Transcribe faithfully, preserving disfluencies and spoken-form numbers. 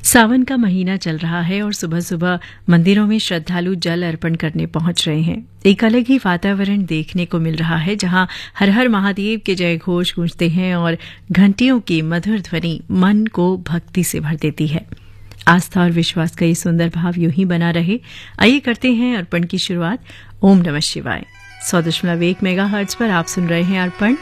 सावन का महीना चल रहा है और सुबह सुबह मंदिरों में श्रद्धालु जल अर्पण करने पहुंच रहे हैं। एक अलग ही वातावरण देखने को मिल रहा है, जहां हर हर महादेव के जय घोष गूंजते हैं और घंटियों की मधुर ध्वनि मन को भक्ति से भर देती है। आस्था और विश्वास का ये सुंदर भाव यूं ही बना रहे। आइए करते हैं अर्पण की शुरुआत। ओम नमः शिवाय। सौ दशमलव एक मेगा हर्ट्ज पर आप सुन रहे हैं अर्पण।